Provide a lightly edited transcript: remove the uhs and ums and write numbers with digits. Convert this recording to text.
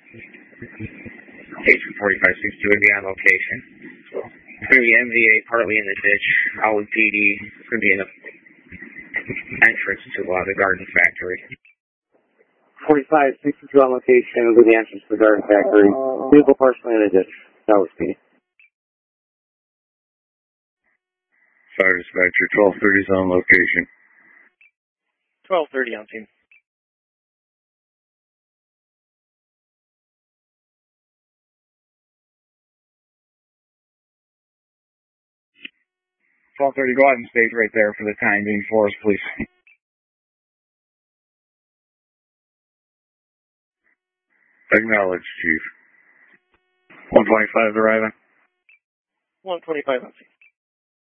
Station 4562 would be on location. It's going to be MVA partly in the ditch. Alwood PD is going to be in the entrance to the garden factory. 4562 on location with the entrance to the garden factory. Vehicle partially in the ditch. Alwood PD. Fire dispatcher, 1230 is on location. 1230 on scene. Go ahead and stay right there for the time being for us, please. Acknowledged, Chief. 125 arriving. 125 on scene.